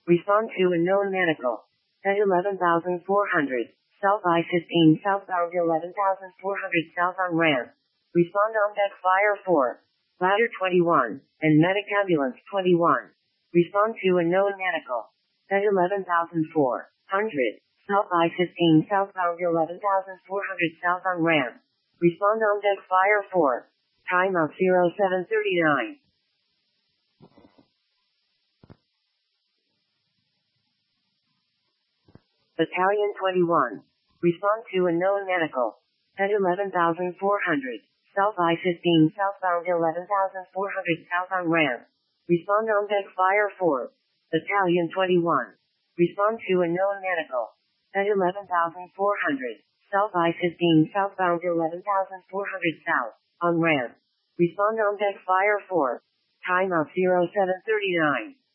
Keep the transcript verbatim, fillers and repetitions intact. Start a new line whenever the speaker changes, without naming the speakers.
Respond to unknown medical. At eleven thousand four hundred. South I fifteen southbound eleven thousand four hundred south on ramp. Respond on deck fire four. Ladder twenty-one, and medic ambulance twenty-one. Respond to unknown medical. At eleven thousand four hundred. South I fifteen southbound eleven thousand four hundred south on ramp. Respond on deck fire four. Timeout zero seven thirty-nine. Battalion twenty-one. Respond to unknown medical. At eleven thousand four hundred. South I fifteen southbound eleven thousand four hundred south on ramp. Respond on deck fire four. Battalion twenty-one. Respond to unknown medical. At eleven thousand four hundred. South I fifteen southbound eleven thousand four hundred south, on ramp. Respond on deck fire four. Timeout zero seven thirty-nine.